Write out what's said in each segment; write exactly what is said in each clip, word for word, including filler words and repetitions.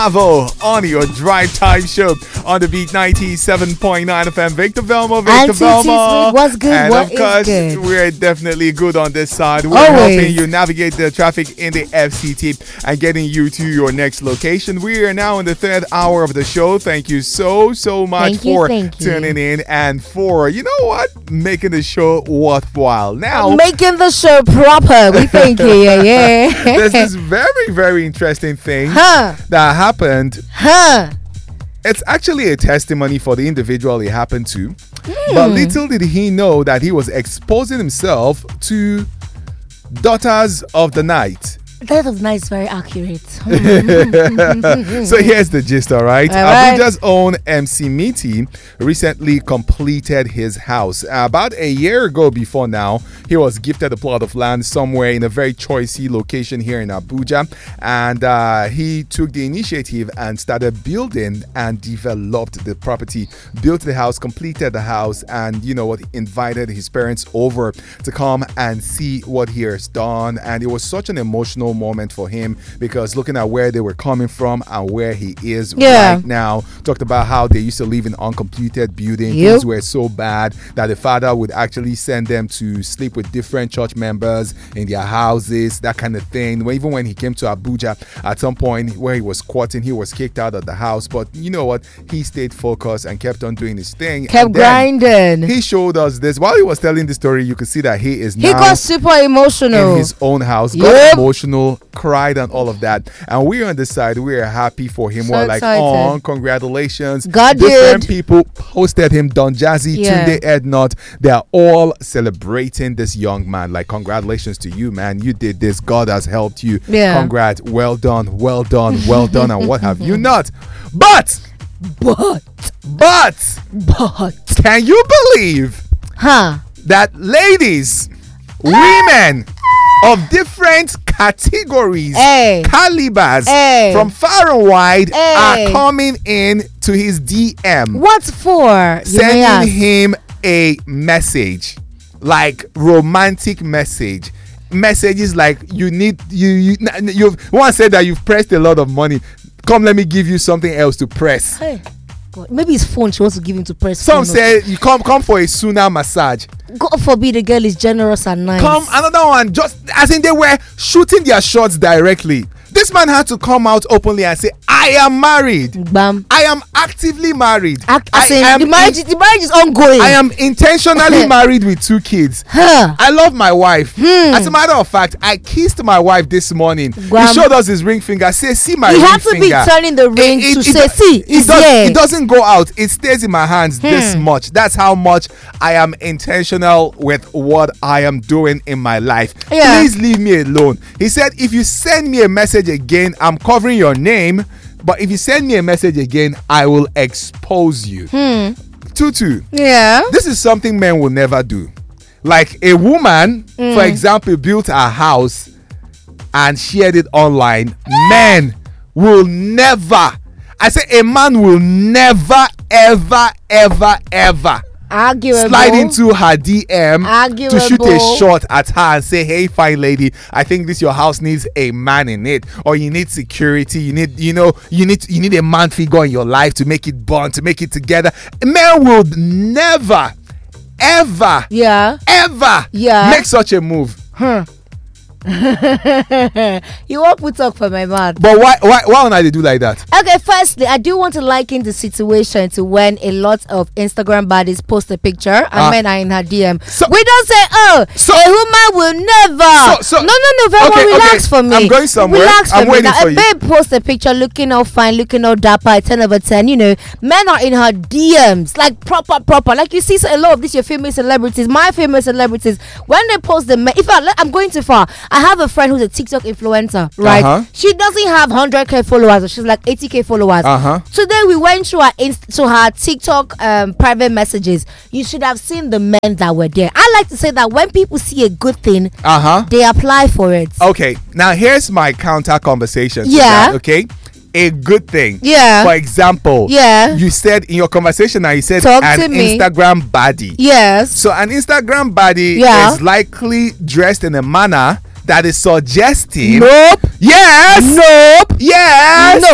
Bravo on your drive time show on the Beat ninety-seven point nine F M. Victor Velma, Victor Auntie Velma. What's good? And what of course, good? we're definitely good on this side. We're Always. helping you navigate the traffic in the F C T and getting you to your next location. We are now in the third hour of the show. Thank you so, so much Thank you, for thank you. tuning in and for, you know what, making the show worthwhile. Now, Making the show proper. We thank you. Yeah, yeah. there's this very, very interesting thing Huh. that happened. Huh. It's actually a testimony for the individual it happened to. Hmm. But little did he know that he was exposing himself to daughters of the night. That was nice, very accurate. So here's the gist, all right? All right. Abuja's own M C Miti recently completed his house. About a year ago before now, he was gifted a plot of land somewhere in a very choicey location here in Abuja. And uh, he took the initiative and started building and developed the property, built the house, completed the house, and you know what, invited his parents over to come and see what he has done. And it was such an emotional moment for him because looking at where they were coming from and where he is Yeah. right now, talked about how they used to live in uncompleted buildings. Yep. Things were so bad that the father would actually send them to sleep with different church members in their houses, that kind of thing. Well, even when he came to Abuja, at some point where he was courting, he was kicked out of the house. But you know what? He stayed focused and kept on doing his thing. Kept And then grinding. He showed us this. While he was telling the story, you could see that he is He now got super emotional. in his own house, Yep. got emotional, cried and all of that. And we on this side, we are happy for him. So We're like, excited. oh, congratulations. God Different did. people posted him, Don Jazzy, Yeah. Tunde Ednot. They are all celebrating this young man. Like, congratulations to you, man. You did this. God has helped you. Yeah. Congrats. Well done. Well done. Well done. And what have you not? But, But, but, but, can you believe huh? that ladies, women of different categories, Hey. calibers, Hey. from far and wide Hey. are coming in to his D M, What for? You may ask. sending him a message, like romantic message. Messages like you need you you you once said that you've pressed a lot of money. Come, let me give you something else to press. Hey, God. Maybe his phone she wants to give him to press. Some phone. say you come come for a sooner massage. God forbid the girl is generous and nice. Come another one, just as in they were shooting their shots directly. This man had to come out openly and say, I am married. Bam. I am actively married. Act, I as in, am the marriage, in- the marriage is ongoing. I am intentionally married with two kids. Huh. I love my wife. Hmm. As a matter of fact, I kissed my wife this morning. Guam. He showed us his ring finger. Say, see my He ring had to be finger. turning the ring to say, do- see, it, it's does, here. it doesn't go out. It stays in my hands this Hmm. much. That's how much I am intentional with what I am doing in my life. Yeah. Please leave me alone. He said, if you send me a message again, I'm covering your name. But if you send me a message again, I will expose you. Hmm. Tutu. Yeah. This is something men will never do. Like a woman, Mm. for example, built a house and shared it online. Men will never, I say a man will never, ever, ever, ever Arguable. slide into her D M Arguable. to shoot a shot at her and say, hey, fine lady, I think this your house needs a man in it, or you need security, you need, you know, you need you need a man figure in your life to make it bond, to make it together. Men will never, ever, Yeah. ever Yeah. make such a move. Huh. You won't put up for my mouth. But why why why don't they do like that? Okay, firstly, I do want to liken the situation to when a lot of Instagram baddies post a picture and Ah. men are in her D M. So- we don't say, oh, So- a woman will never. So- so- no, no, no, Velma, Okay, relax okay. for me. I'm going somewhere. Relax I'm for waiting me. Now, for a you. babe posts a picture looking all fine, looking all dapper, a ten over ten. You know, men are in her D Ms, like proper, proper. Like you see so a lot of these, your famous celebrities, my famous celebrities, when they post the, me- if I, let- I'm going too far, I have a friend who's a TikTok influencer, right? Uh-huh. She doesn't have one hundred k followers, she's like eighty k followers. Uh-huh. Today we went through her inst- to her TikTok um, private messages. You should have seen the men that were there. I like to say that when people see a good thing, Uh-huh. they apply for it. Okay, now here's my counter conversation to Yeah. that, okay? A good thing. Yeah. For example, Yeah. you said in your conversation now, you said Talk an to me. Instagram baddie. Yes. So an Instagram baddie Yeah. is likely dressed in a manner that is suggesting. Nope. Yes. Nope. Yes. Nope.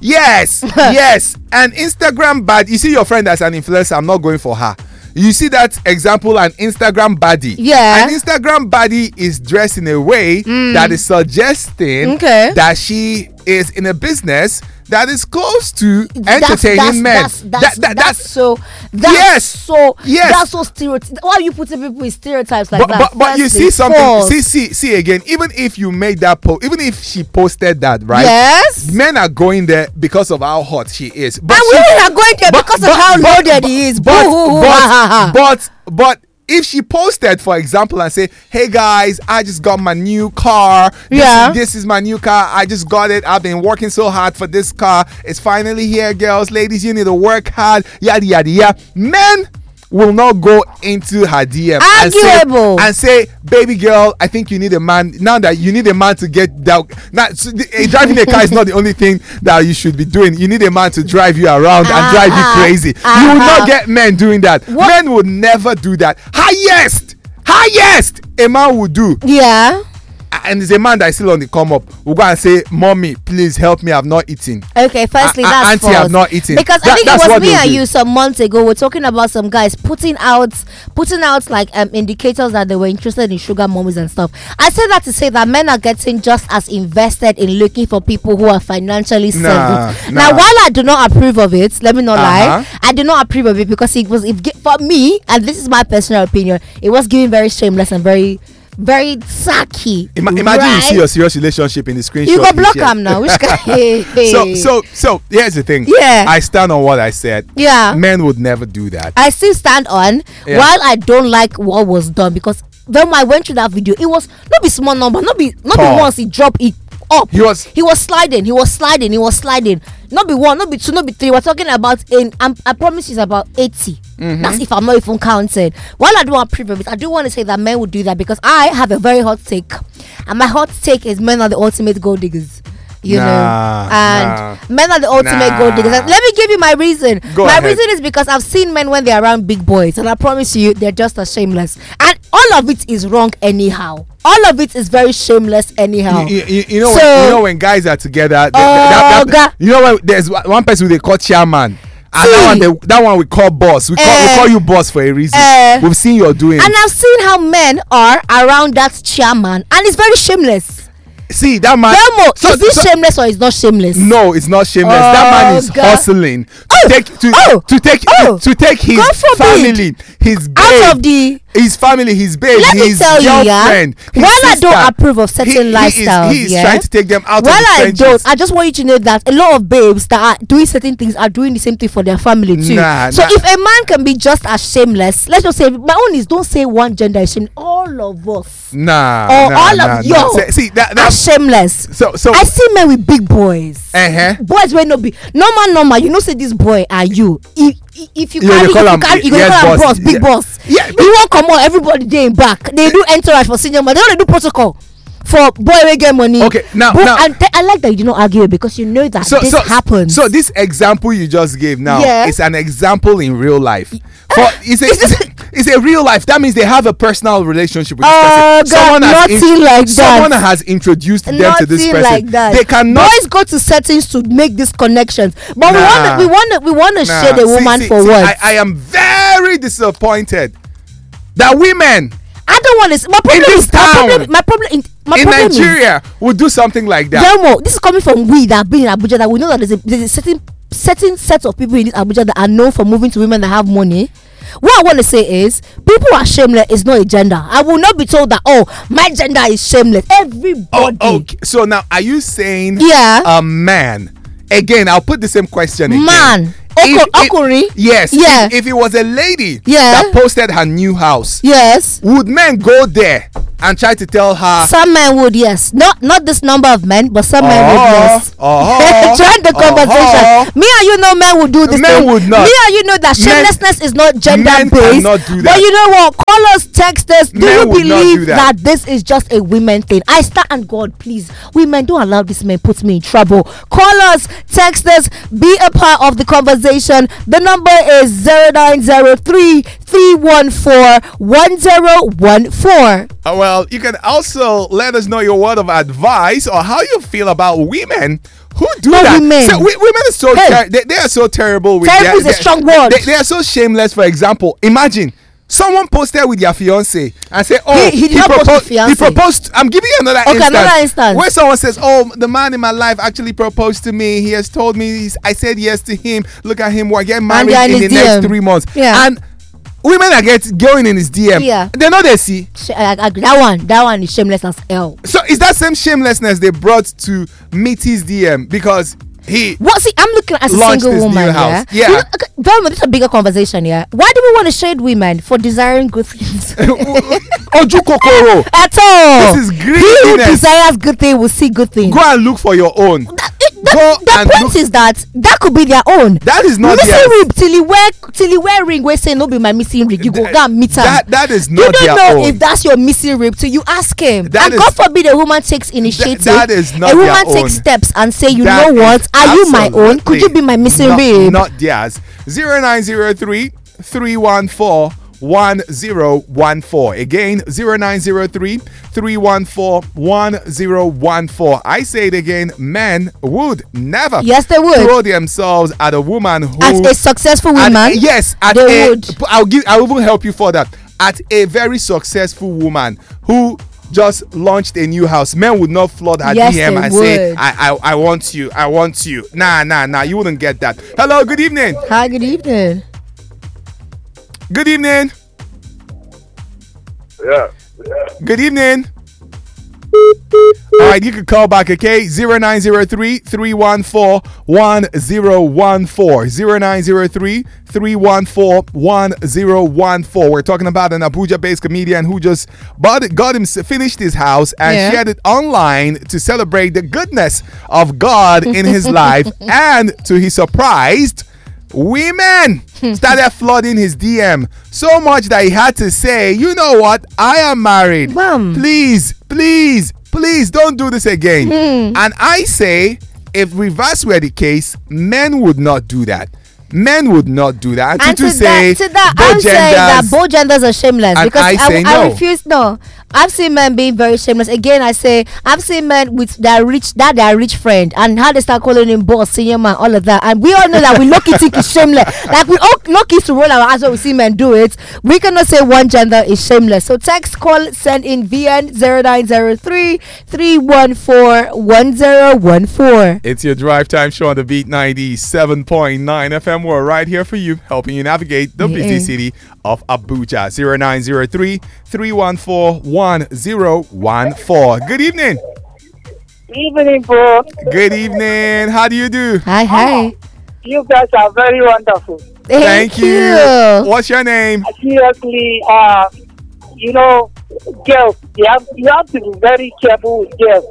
Yes, yes. An Instagram bad. You see your friend as an influencer. I'm not going for her. You see that example, an Instagram baddie. Yeah. An Instagram baddie is dressed in a way mm. that is suggesting okay. that she is in a business that is close to entertaining that's, men. That's, that's, that, that, that's, that's so. That's yes. so. Yes. That's so stereotype. Why are you putting people in stereotypes like but, that? But but you see something. False. See see see again. Even if you made that post, even if she posted that, right? Yes. Men are going there because of how hot she is. But and she, women are going there but, because but, of how but, loaded but, he is. But but, but but but. If she posted, for example, and say, "Hey guys, I just got my new car. This yeah, is, this is my new car. I just got it. I've been working so hard for this car. It's finally here, girls, ladies. You need to work hard. Yada yada yada." Men will not go into her D M and say, and say, "Baby girl, I think you need a man now. That you need a man to get that. Now, so the, uh, driving a car is not the only thing that you should be doing. You need a man to drive you around uh-huh. and drive you crazy. Uh-huh. You will not get men doing that. What? Men would never do that. Highest, highest a man would do. Yeah." And there's a man that is still on the come up. We'll go and say, "Mommy, please help me. I've not eaten." Okay, firstly, a- that's auntie, false. I've not eaten. Because that, I think it was me and do. you some months ago. We're talking about some guys putting out, putting out like um, indicators that they were interested in sugar mommies and stuff. I say that to say that men are getting just as invested in looking for people who are financially nah, settled. nah. Now, while I do not approve of it, let me not uh-huh. lie, I do not approve of it because it was, if for me, and this is my personal opinion, it was giving very shameless and very. Very tacky. Ima- imagine right? you see your serious relationship in the screenshot. You go block him now. Which guy? so so so here's the thing. Yeah. I stand on what I said. Yeah. Men would never do that. I still stand on yeah. while I don't like what was done because when I went through that video, it was not be small number, not be not Tall. be once he dropped it up. He was he was sliding, he was sliding, he was sliding. Not be one, not be two, not be three. We're talking about in um, I promise it's about eighty. Mm-hmm. That's if I'm not even counting. While I don't want proof of it, I do want to say that men would do that because I have a very hot take, and my hot take is men are the ultimate gold diggers. You nah, know, and nah, men are the ultimate nah. gold diggers. Let me give you my reason. Go my ahead. reason is because I've seen men when they're around big boys, and I promise you, they're just as shameless. And all of it is wrong anyhow. All of it is very shameless anyhow. You, you, you know, so, when, you know when guys are together, they, uh, that, that, you know when there's one person they call chairman. And that one, they, that one we call boss. We call, uh, we call you boss for a reason. Uh, We've seen your doing. And I've seen how men are around that chairman, and it's very shameless. See that man. Delmo, so, is this so, shameless or is not shameless? No, it's not shameless. Oh, that man is God. hustling to oh, take to, oh, to take oh, to, to take his family, his babe, out of the his family, his babe, Let his me tell girlfriend. You, yeah, while sister. I don't approve of certain he, lifestyles, he is, he is yeah, trying to take them out while of the I trenches. don't, I just want you to know that a lot of babes that are doing certain things are doing the same thing for their family too. Nah, so nah. if a man can be just as shameless, let's just say my own is don't say one gender is shameless. All of us, nah, or nah, all nah, of nah. you, See that, are that's shameless. So, so I see men with big boys. Uh-huh. Boys will not be normal, normal. You know, say this boy are you. If, if you You carry, if call you him- carry, you yes, call him boss. boss, big Yeah. boss. Yeah. You won't come on. Everybody there in back. They do entourage for senior man. They don't do protocol for boy we get money. Okay, now, But, now and th- I like that you did not argue it because you know that so, this so, happens. So this example you just gave now Yeah. is an example in real life. For it's a, it's, a, it's a real life. That means they have a personal relationship with this Oh, person. God, nothing like that. Someone has introduced them to this Nothing person. like that. They cannot. Boys go to settings to make these connections, but Nah. we want to, we want to, we want to Nah, share the see, woman see, for see, what? I, I am very disappointed that women I don't want to. My problem this is my town, problem. My problem in my in problem is, Nigeria would do something like that. Delmo, this is coming from we that have been in Abuja, that we know that there's a, there's a certain certain set of people in this Abuja that are known for moving to women that have money. What I want to say is, people are shameless is not a gender. I will not be told that, oh, my gender is shameless. Everybody. Oh, okay. So now, are you saying Yeah. a man? Again, I'll put the same question again. Man. If- Oko- if- Okuri? Yes. Yeah. If, if it was a lady Yeah. that posted her new house, Yes. would men go there and try to tell her? Some men would, yes. Not not this number of men, but some men would, Oh, yes. oh, Join the conversation. oh. Me and you know men would do this. Men thing. would not. Me and you know that Men- shamelessness is not gender men based. cannot do that. But you know what? Call us, text us. Do Men you would not believe do that. that. this is just a women thing? I stand and God, please. Women, don't allow this man put me in trouble. Call us, text us, be a part of the conversation. The number is zero nine zero three three one four one zero one four. Uh, well, you can also let us know your word of advice or how you feel about women Who do Not that? women. So, we, women are so Hey. ter- they, they are so terrible with Terrible their, is a strong word. They, they are so shameless. For example, imagine someone posted with their fiance and say, "Oh, He- he did not post proposed. with fiancé. He proposed." I'm giving you another Okay, instance. another instance. Where someone says, "Oh, the man in my life actually proposed to me. He has told me. He's, I said yes to him. Look at him. We're getting married they're in in the his D M. next three months." Yeah. And women are get going in his D M. Yeah. They know they see. Sh- I- I- that one, that one is shameless as hell. So is that same shamelessness they brought to Mitty's D M because he What? See, I'm looking as a launched single his new woman. house. Yeah, Yeah. You know, okay, very much. This is a bigger conversation. Yeah. Why do we want to shade women for desiring good things? Oju Kokoro. At all. This is He who greediness. desires good things will see good things. Go and look for your own. That, it, that, Go the and point look- is that that could be their own. That is not missing theirs. rib till he wear till he wear ring. We say no be my missing rib. You go go and meet her. That that is You not don't their know own. if that's your missing rib till you ask him. That and is- God forbid a woman takes initiative. that is not a woman their takes own. steps and say, you That know what? is Are you my own? Could you absolutely be my missing not, rib? Not theirs. Zero nine zero three three one four one zero one four. Again, zero nine zero three three one four one zero one four. I say it again. Men would never Yes, they would. throw themselves at a woman who As a successful at- woman, yes, at they a, would. I'll give. I will even help you further. At a very successful woman who just launched a new house, men would not flood her Yes, D M they and say, would. I, "I, I want you. I want you." Nah, nah, nah. You wouldn't get that. Hello. Good evening. Hi, good evening. Good evening. Yeah. Yeah. Good evening. All right, you can call back, okay? zero nine zero three three one four one zero one four. zero nine zero three three one four one zero one four. We're talking about an Abuja-based comedian who just bought it, got him finished his house and Yeah. shared it online to celebrate the goodness of God in his life. And to his surprise, women started flooding his D M so much that he had to say, "You know what? I am married. Mom. Please, please, please don't do this again." And I say, if reverse were the case, men would not do that. Men would not do that. And to to say that, to that both I'm saying that genders- both genders are shameless And because I say I, no. refuse. No, I've seen men being very shameless. Again, I say I've seen men with their rich, that their rich friend, and how they start calling him boss, senior man, all of that. And we all know that we look it think it's shameless. Like we all look it to roll our eyes when we see men do it. We cannot say one gender is shameless. So text, call, send in V N zero nine zero three three one four one zero one four. It's your drive time show on the Beat ninety-seven point nine F M. We're right here for you, helping you navigate the busy Yeah. city of Abuja. zero nine zero three three one four one zero one four. Good evening. Evening, bro. Good evening. How do you do? Hi, hi. You guys are very wonderful. Thank, Thank you. What's your name? Seriously, uh, you know, girls, you have, you have to be very careful with girls.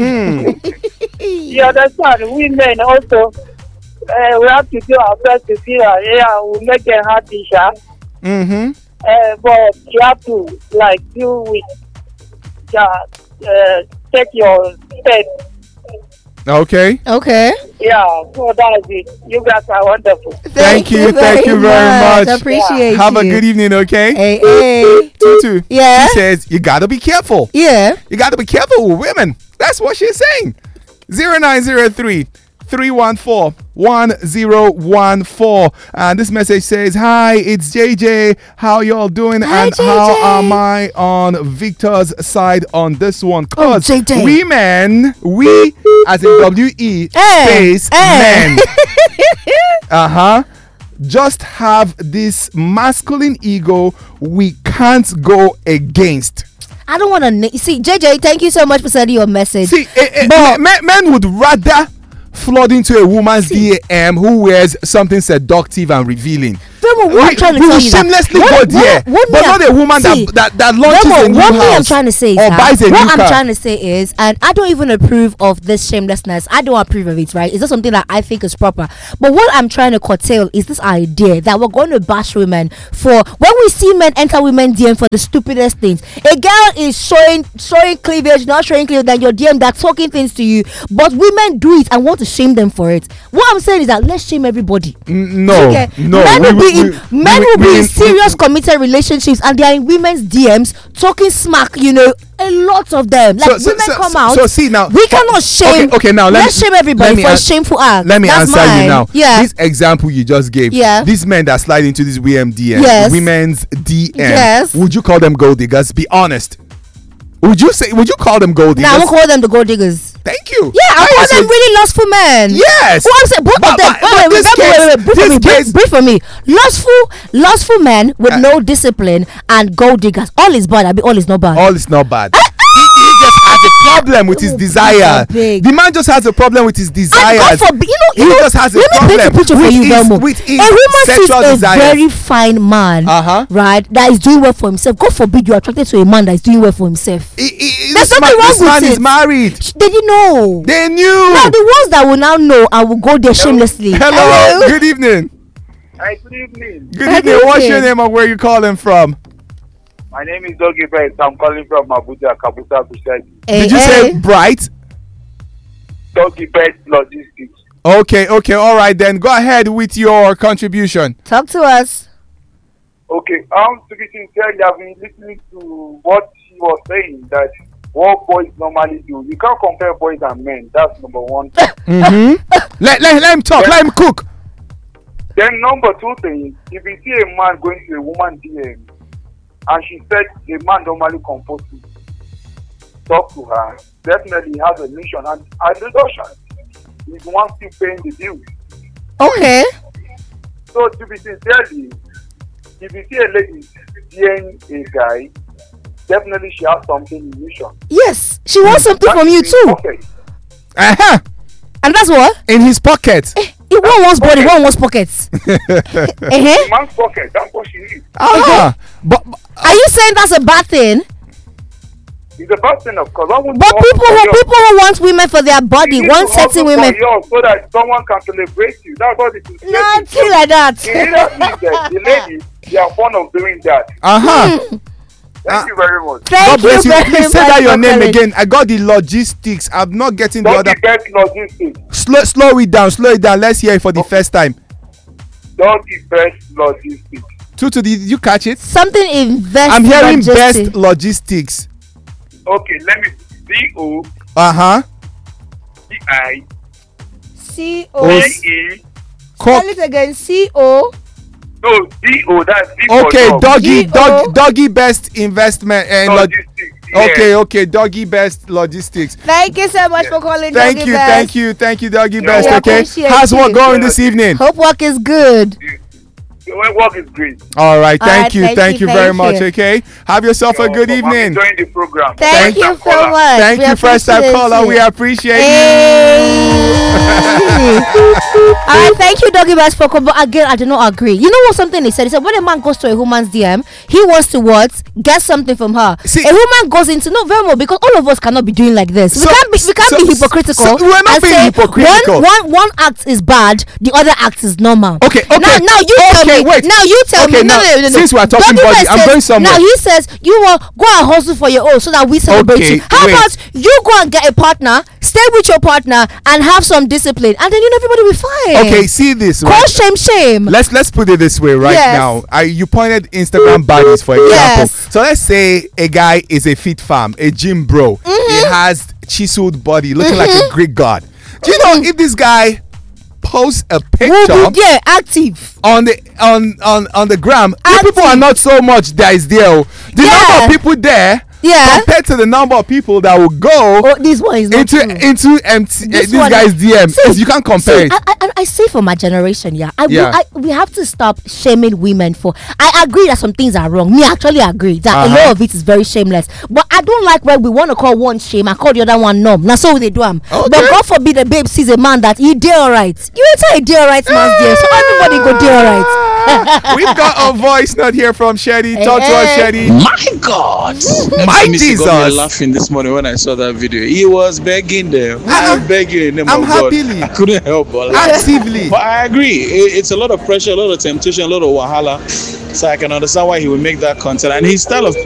You understand? Women also, uh, we have to do our best to see that, yeah, we make them happy, sha. Mm-hmm. Uh, but you have to, like, deal with, uh, uh, take your steps. Okay. Okay. Yeah, so that's it. You guys are wonderful. Thank you, thank you very much. Appreciate Have you. a good evening, okay? Hey, hey. Tutu. Yeah. She says, you got to be careful. Yeah. You got to be careful with women. That's what she's saying. zero nine zero three three one four one zero one four. And this message says, hi, it's J J. How y'all doing? Hi, and J J. how am I on Victor's side on this one? Oh, Because J J. we men, we as in W E, Eh, face eh. men. Uh-huh. Just have this masculine ego we can't go against. I don't want to na- see J J. Thank you so much for sending your message. See, eh, eh, But- men, men would rather flood into a woman's D M who wears something seductive and revealing. Remo, what I'm We- trying to we tell will you that- shamelessly what- go what- there, what but me not I'm- a woman see, that, that that launches Remo, a new what me I'm house trying to say is or that, buys a what new I'm car. trying to say is, and I don't even approve of this shamelessness. I don't approve of it, right? It's not something that I think is proper. But what I'm trying to curtail is this idea that we're going to bash women for when we see men enter women D M for the stupidest things. A girl is showing showing cleavage, not showing cleavage, then your D M they're talking things to you, but women do it and want to shame them for it. What I'm saying is that let's shame everybody. N- no, Okay. no, Men we, will we, be in we- men we- will be we- in we- serious committed relationships and they are in women's D Ms talking smack. You know, a lot of them. Like So- so- women so- come so- out. so see now- we for- cannot shame. Okay, okay, now let let's me- shame everybody let me for a an- shameful act. Let me That's answer mine. you now. Yeah. This example you just gave. Yeah. These men that slide into this W M D M, Yes. women's D M. Yes. Would you call them gold diggers? Be honest. Would you say? Would you call them gold diggers? Now I won't call them the gold diggers. Thank you. Yeah, I Why call you them say- really lustful men. Yes. Oh, I'm saying both But- of them. but- Wait, but wait, this wait, case- wait, wait, brief this for me, brief, case- brief for me. Lustful, lustful men with Uh, no discipline and gold diggers. All is bad. I mean, all is not bad. All is not bad. he, he just has a problem with his Oh, desire. big. The man just has a problem with his And desires. God forbid, you know, He you know, just has a let me paint a problem picture for with you, his- Velmo. with his A woman sees sexual a desires. very fine man, Uh-huh. right, that is doing well for himself. God forbid you are attracted to a man that is doing well for himself. He- he- There's this man, nothing wrong this with man is it. married. Sh- They didn't know. They knew. Now the ones that will now know and will go there shamelessly. Hello. Good evening. Hi, good evening. Good Good evening. What's your evening. name and where you calling from? My name is Doggy Best. I'm calling from Abuja, Kabuta, Kushai. Hey, Did you hey. say bright? Doggy Best Logistics. Okay, okay, all right then. Go ahead with your contribution. Talk to us. Okay, um, to be sincere, I've been listening to what she was saying, that what boys normally do. You can't compare boys and men. That's number one. Mm-hmm. let, let, let him talk. Let him cook. Then number two thing, if you see a man going to a woman D M and she said a man normally composes, talk to her. Definitely he has a mission and a reduction. He's the one still paying the bills. Okay. So to be sincerely, if you see a lady DMing a guy, definitely she has something in mission. Yes, she wants something from you too, Okay. Uh-huh. and that's what. In his pocket. Eh, It one wants body, one wants pockets. The uh-huh. man's pocket, that's what she needs. Uh-huh. But, but Are you saying that's a bad thing? It's a bad thing, of course. One would But want people for who yours. people who want women for their body, You need want to certain hustle women. for yours so that someone can celebrate you. That's what it is. Nothing like that. The leader is that the ladies, they are fond of doing that. uh-huh. Thank Ah. you very much. Thank God bless you. very Please say much that your for name calling. again. I got the logistics. I'm not getting the Don't other. the best logistics. Slow, slow it down. Slow it down. Let's hear it for the first time. Don't the best logistics. Tutu, did you catch it? Something invest. I'm hearing logistics. best logistics. Okay, let me C O Uh-huh. C I C B O. E. Co- Spell it again. C O. No, D O. That's D for okay, dog. doggy, G O. dog, doggy best investment and log- Logistics. yeah. okay, okay, doggy best logistics. Thank you so much for calling. Thank Doggy you, Best. thank you, thank you, doggy Yeah, best. we Okay, appreciate how's work you. going this evening? Hope work is good. The work is great. All right, All thank right, you, thank thank you, you very thank much. you. Okay, have yourself a You're good welcome. I'm evening. enjoying the program. Thank you First so time caller. much. Thank We you, first time appreciate caller. you. We appreciate you. Hey. All right, thank you, Doggy Best, for calling. But again, I do not agree. You know what? Something he said. He said when a man goes to a woman's D M, he wants to what? Get something from her. See- a woman goes into no very well because all of us cannot be doing like this. We So- can't be. We can't so- be hypocritical. so we're not and being say hypocritical. One, one, one act is bad. The other act is normal. Okay, okay. Now, now you tell Okay, me. wait. Now you tell Okay, me. No, now, no, no, no. since we are talking Doggy body, Best I'm says- going somewhere. Now he says you will go and hustle for your own so that we celebrate Okay, you. How wait. about you go and get a partner, stay with your partner, and have some discipline, and then you know everybody will be fine. Okay, see this. Call Right? shame, shame. Let's let's put it this way right Yes. now. I you pointed Instagram bodies for example. Yes. So let's say a guy is a fit farm, a gym bro. He has chiseled body, looking like a Greek god. Do you know if this guy posts a Who picture be there active? on the on on on the gram, the Active. people are not so much that is there. oh. The Yeah. number of people there Yeah. compared to the number of people that will go Oh, this one is not into true. into empty uh, This this one- guy's D M. See, you can't compare See, it. I, I, I say for my generation, yeah, I, Yeah. We, I we have to stop shaming women for. I agree that some things are wrong. Me actually agree that a Uh-huh. lot of it is very shameless. But I don't like when we want to call one shame and call the other one numb. Now so they do them. Okay. But God forbid a babe sees a man that he did alright. You ain't tell a did alright man's there, so everybody go do alright. We've got a voice note here from Shady. Talk to us, Hey. Shady. My God! My M C Missy got me Jesus. laughing this morning when I saw that video. He was begging them. I was begging in the name I'm of God. happily. I couldn't help but laugh. Actively. But I agree. It, it's a lot of pressure, a lot of temptation, a lot of wahala. So I can understand why he would make that content. And his style of